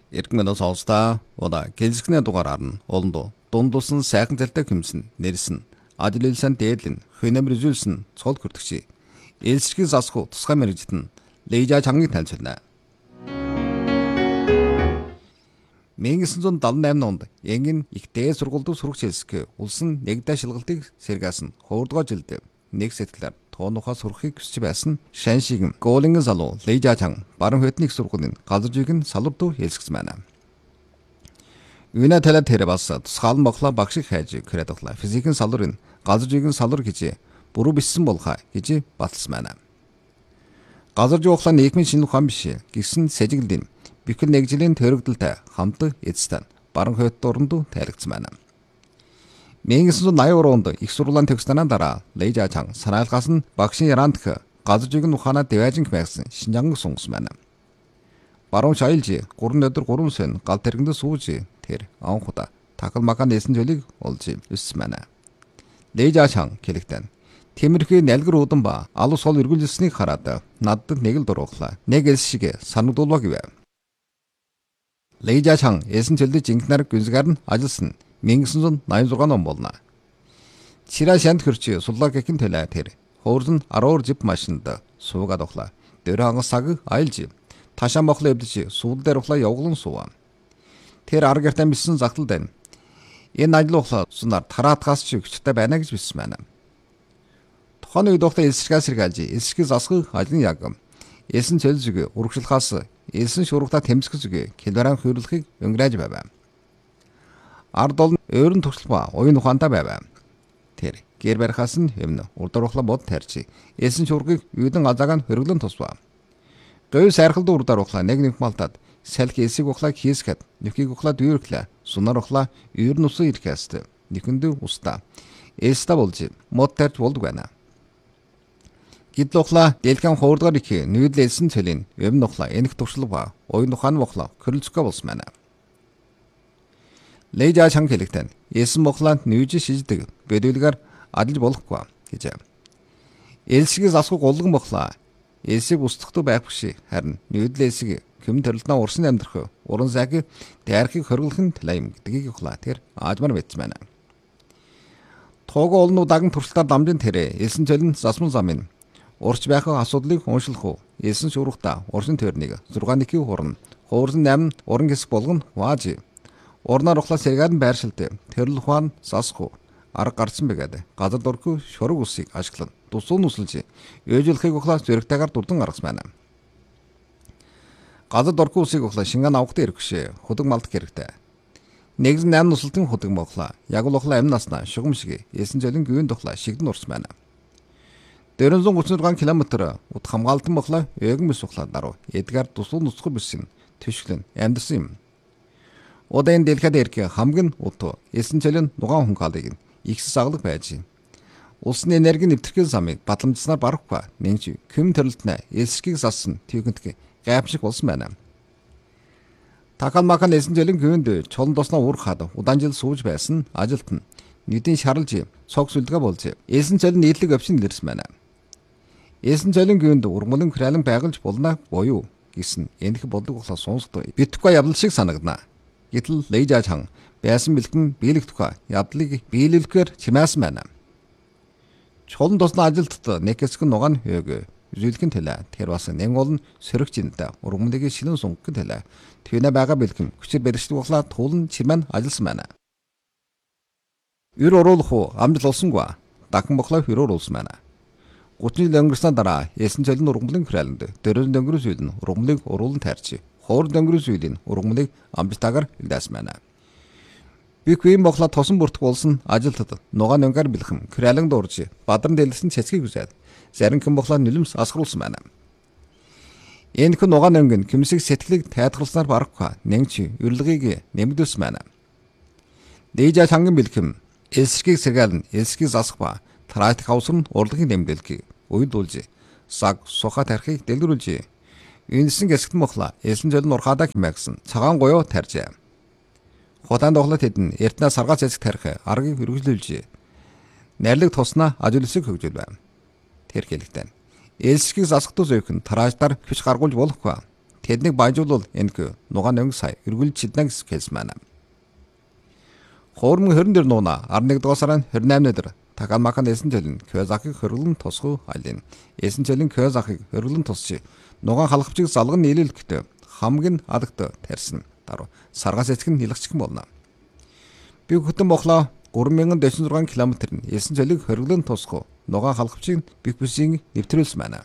Иргэн сонсдаа удаа гэлзгнээ дугаараар нь олондоо дундулсан сайхан залтай хүмсэн нэрсэн ажил хэлсэн дээдлэн хөнөмөр үзүүлсэн цол хүртгчи элсэргийн засхуу тусгай мэрэгжтэн лейжа чангийг танилцуулна. 1978 онд Янгин их дээд сургуульд сурагч хэлсгэ улсын нэгдэ шалгалтыг сэргээсэн хөөрдгөө жилд нэг сэтгэлээр тоонухаа сурахыг хүсч байсан Шаншигэн Гоолингийн залуу Лейжа чан баруун хөтний сургуулийн газаржийг нь салвард хэлсгсэн байна. Үйнэ талаа тэр бас тусгаалan боглоо багшиг хайж кредитлаа физикийн салварын газаржийг нь салвар гэж буруу бичсэн болохаа гэж баталсан байна. Газарж ухлаа нийгмийн шинэ ухаан биш гэсэн сэжиглэлийн бихэл нэг жилийн төрөгдөлтэй хамт эцэстэн баруун хөт дуранд тайлгдсан байна. 1983 онд их сургуулийн төгснөнөө дараа Лейжа чан санаалгаас нь багшийн ярандх газаржийг нь ухаанаа дэвэжин хэмээгсэн Шинжанг сунгасан байна. Баруун шаялж 3 өдөр 3 сөн гал тэргэнд сууж тэр анхудаа такал макан нээсэн зүйлийг олж өссөн байна. Лейжа чан хэлэхдээ Тиймэрхүү нэлгэр уудан ба алус хол эргүүлжсэнийг хараад надад нэг л дурууглаа. Нэг элс шиг санагдуулва гэвэ. Лейжа чан эсэн цөлдөж жинхнэр гүнзгаар нь ажилласан 1986 он болно. Чира шанд хөрчи суллаа гэхэн төлөө тэр хөөрн 10 жип машинд суугаад оглаа. Дөр хангас цаг айлж ташаан бохлоо эвдэж сууд дээр ухлаа явглан суув. Тэр аргартаа миссэн загтал байна. Энэ ажил ухлаа сунаар тараатгаас ч өчтэй байна гэж бичсэн байна. Тухайн үед ухлаа элсэргээс сэргээлж элсэргээс асгах ажлын яг элсэн цөлзөг урагшлахаас элсэн шуургата тэмцэх килограмм хөрөлхийг өнгөрөөж байв. Ард бол өөрийн туршил ба уян ухаантай байв. Тэр гэр барихаас нь өмнө урдар ухлаа бод тарьж элсэн шуургыг үйдэн азааг нь хөргөлөн тусваа. Говь сайрхалд урдар ухлаа нэг малтад салхи элсэг ухлаа хийсгэд нөхийг ухлаа дүүрглээ сунар ухлаа үйр нүсэн ирэхээс нэхэнд устаа элста болж мод тарьж болдог байна. Гидл ухлаа дэлгэн хоордгоор их нүүдэл элсэн цэлийн өмнө ухлаа энэх туршил ба уян ухаан ухлаа хөрөлцгөө болсон байна. Лейжа чан хэлэхдээ элсэн ухлаанд нүүж шиждэг бэдүүлгээр адилж болохгүй гэж. Элсгээс асгуу гулган бохлаа. Элсийг устдахтай байх биш харин нүүдэл элсэг хэм төрөлтнөө урсан амьдрах уран сайг дайрхыг хөргөлхөн талайм гэдгийг ухлаа тэр аажмар мэдсэн байна. Тоого олнуудаган туршилтаар дамжин тэрэ элсэн цөлн засман замын урч байх асуудлыг уншлах уу элсэн шуурхта урсын төрнийг 6-1 хурна хуурсан 8 уран хэсэг болгоно waаж урнаар ухлаа сэргаад байршилт төрөл ухаан засах уу арга гарсан байгаад газар дургүй шураг усыг ашиглан тусуун нүсэлж ээжүүлэхийг ухлаа зөрөгтэйгээр дурдан гаргасан байна. Газар дургүй усыг ухлаа шингэн авахтай хэрэгшээ худаг малт хэрэгтэй. Нэгэн 8 нүсэлтэн худаг моглаа яг л ухлаа амь наснаа шугам шиг элсэн зөлн гүйн тухлаа шигдэн урсан байна. 436 км ут хамгаалтан моглоо эгэн бис ухлаа даруй эдгээр тусуун нүсгэр бисэн төшгөлн амьдсан юм. Удаан дэлгэд ирэх хамгийн утуу элсэн цөлн нугаан хунгаалыг ихс саглаг байж. Улсын энерги нэвтрэх замыг батламжснаар барахгүй нэгж хэм төрөлтнө элсэргийг зассан тэгэнтг гайхамшиг болсон байна. Такал макан элсэн цөлн гүйнд чулан досноо уурхаад удаан жил сууж байсан ажилт нь нэгдийн шаралж цог сүлдгээ болж элсэн цөлн нийтлэг өвчин илэрсэн байна. Элсэн цөлн гүйнд урмалын хралан байгуулж болно буюу гэсэн энэх бодлого ухлаа сонсдоо битгэхгүй явдал шиг санагдана. Гэтэл Лейжа чан байсан бэлгэн биелэх тухай явдлыг биелүүлэхээр чимээсэн байна. Чулан тусна ажилтд нэг хэсэг нугаан хөөгөө үзүүлэхин төлөө тэр бас нэг олон сөрөгчинтэй ургамлыг шилэн сунгах төлөө төвнө байгаа бэлгэн хүчээр бэрхшдэг ухлаа туулан чимэн ажилсан байна. Ür оруулах уу амжилт олсонгүй дахин боглоо хөр оруулсан байна. 30 жил өнгөрсөн дараа элсэн цөлн ургамлын храланд дөрөв дөнгөрөөс үйл нь ургамлыг уруулан тайрч хоор дөнгөрөөс үйл нь ургамлыг амжилтаагаар илдээсэн байна. Биквийн боглоо тосон бүртг болсон ажилтад нугаан өнгээр бэлхэм хралан дуурж бадран дэлсэн цэцгийг үзээд зарим хэн боглоо нөлөмс асгаруулсан байна. Энэ хүн нугаан өнгөн кимсэг сэтгэлийг тайлхарласнаар барахгүй нэгч өрлөгийг нэмэгдүүлсэн байна. Лейжа чангийн бэлхэм элсэргийг сэргаалн элсэргийг засах ба трактик хавсар нь урлагийн нэмдэлгийг уйдуулж саг суха тархийг дэлгэрүүлж энэсэн гэсгэн мохла элсэн цөлн урхаадаа хэмээгсэн цагаан гоёо тарьжээ. Хотаанд оглоод хэдэн эртнээ саргаац эсэг тарих аргийг хөргөжлүүлж найрлаг туснаа ажил өсөг хөгжүүл байна. Тэр хэлэхдээ элсэргийг засахдуу зөөхөн тарааждаар хүч гаргуулж болохгүй. тэднийг баяжуулал энэхүү нугаан өнгө сая эргүүлж чиднэ гэсэн хэлсэн байна. Хоормон 24 нууна 11 дугаар сарын 28-ны өдөр Такалмакан эсэн төлн Кёзакийг хөргөлн тусгуу айлын. Эсэн төлн Кёзакийг хөргөлн тусчи нугаан халахчиг залган нийлүүлэхдээ хамгийн адагт тарьсан. Даруй саргаас эцэг нь нилгчгэн болно. Би хөтөн бохлоо 3406 км нь эсэн төлөг хөргөлн тусгуу нугаан халахчиг бих бүсийн нэвтрүүлсэн байна.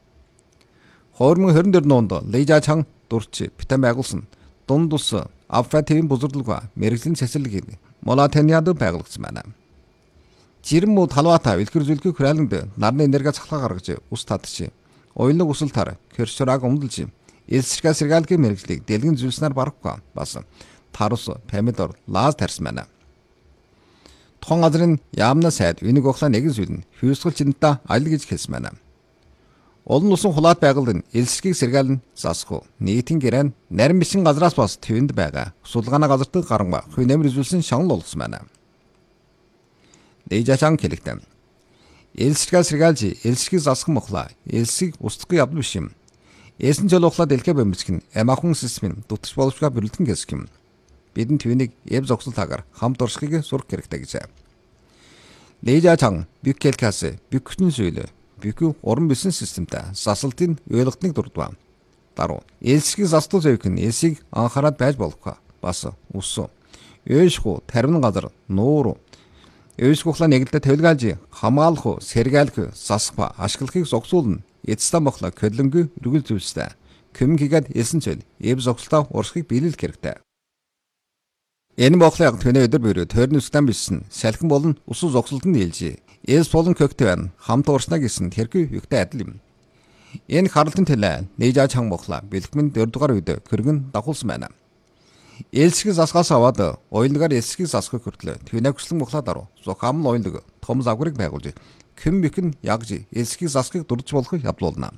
Хоормон 24 нуунд Лейжачан дурч битэн байгуулсан дунд ус Аффатийн бузарлага мэрэгжлийн цэцэрлэгийг Молатениад байгуулагдсан байна. Жирэн муу талвата илгэр зүлгийг хөрөлөнд нарны энерги цахлаа гаргаж ус татчих. Оюунлог усал тар кершураг өмдөлж элсэргээ сэргаалгийн мэрэгжлийг дэлгэн зүйлснээр барахгүй бас тарус помидор лаз тарьсан байна. Тухайн газрын яамна сайд үнийг охлаа нэгэн сүлэн хүйсгэл чинтаа аль гэж хэлсэн байна. Олон улсын хулаад байгууллагын элсэргийг сэргаалн засгүй нийтийн гэрэн нарийн бичгийн газраас бас твэнд байгаа сулгаана газарт гаранга хувь нэмэр үзүүлсэн шагнал болгосон байна. Лейжачан хэлэхдээ элсэргээ сэргаалж элсэргийг засах мохлаа элсийг устгах явдал биш юм. Эсэн жол ухлаа дэлхэ бэмжих нь амахан системийн дутгч боловчгаа бүрэлдэн гэсэх юм. Бидний твэнийг эв зогсол тагаар хамт оршихыг сурах хэрэгтэй гэж. Лейжачан бикэлкас бикүтэн сүйлө бикү уран бисэн системтэй засалтын ойлгохныг дурдваа. Даруй элсэргийг застуу зэвх нь элсийг анхаарал байж болох бас ус өөшхүү тарвин газар нуур өөшгөхлөө нэгэлдэ төлгөөлж хамгаалах сэргаалх засах ашиглахыг зогсуулна. Эцэстэн бохлоо көлөнгүй эргүүл зүйлстэй. Көмөн хийгээд элсэн чөл эв зогсолтоо урсхийг биелүүлэх хэрэгтэй. Энэ бохлоо яг төнөө өдөр бөрөө тойрны үстэн бичсэн салхин болон ус зогсолтод нийлжээ. Элс болон көктөвн хамт уурснаа гэсэн тэрхүү югтай адил юм. Энэ харлтын төлөө Лейжачан бохлоо бэлтгэн 4 дугаар үед хөргөн дагуулсан байна. Элсэргийг засгаас аваад оюунлагаар элсэргийг засахыг хүртлээ. Твэнэ хүслэн бохлоо даруй зохиам оюунлаг том загварыг байгуулж Кэм бикэн ягж элсэргийг засахыг дурдж болохыг явуулна.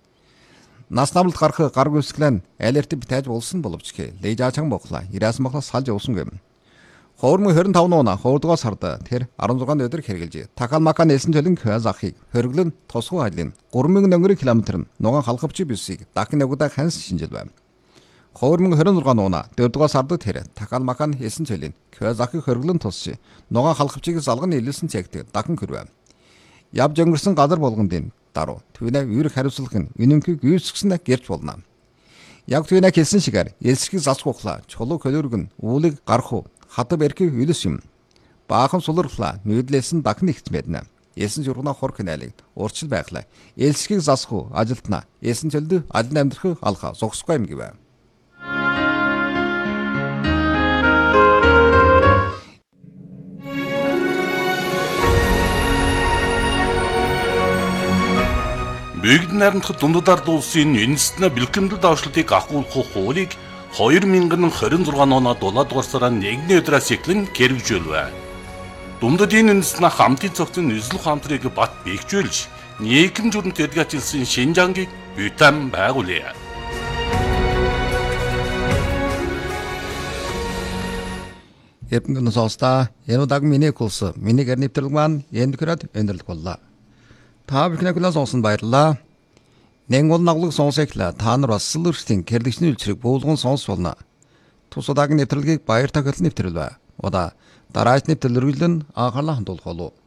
Нас намлалт гарах гарг үсгэлэн алерт битэж болсон боловч Лейжачан бохлоо ирээс мохлоо салж явуулсан гэм. Хоормон 25 нууна 2 дугаар сард тэр 16-ны өдөр хэрэгжилж Такалмакан эсэн төлн Кёзакийг хөргөлн тусгуу айлын 3000 км нугаан халахвч бисийг дахин нэгудаа ханс шинжил байна. Хоормон 26 нууна 4 дугаар сард тэр Такалмакан эсэн төлн Кёзакийг хөргөлн тусч нугаан халахвчийг залган нийлүүлсэн цэгт дахин хөрвэ. Явж өнгөрсөн газар болгондын даруй твэнэ үүрэг хариуцлах нь үнэнхийг гүйцэтгэснэ гэрч болно. Яг твэнэ хэлсэн шигээр элсэргийг засах ухлаа чулуу көлөрг нь үүлийг гарах уу хатав эрхийг үлэс юм. Баахан сулрахлаа нүүдлээсэн дахин ихт мэднэ. Элсэн жургана хор каналыг урчил байглаа. Элсэргийг засах уу ажилтнаа. Элсэн чөлдө алин амьдрах алха зогсохгүй юм гэвэ. Бүгд найрамдах дундад улсын үндэстэн бэлтгэмдэл давшлтыг агуулах хуулийг 2026 оноо 7 дугаар сарын 1-ний өдрөөс эхлэн хэрэгжүүлвэ. Дундадын үндэстэн хамтын цогцын эзлэх хамтрыг бат бэхжүүлж, нийгэм зүрэнт эдгэжүүлсэн Шинжангийг бүтэн байгуулъя. Эрдэнэ соста энудаг миний курс миний гэрнэвтрэл маань эндкрад өндөрлөх боллоо. Та бүхний сонсон баярлалаа. Нэнгол наглаг сонсоглаа та нар бас сэлэрчтийн кэрлэгчний үлчрэг буулган сонс болно. Тус удаагийн нэвтрэлгийг баяр тагилан нэвтрэлвэ. Удаа дараач нэвтрэл өргөлн анхаарлаа хандуулах болов.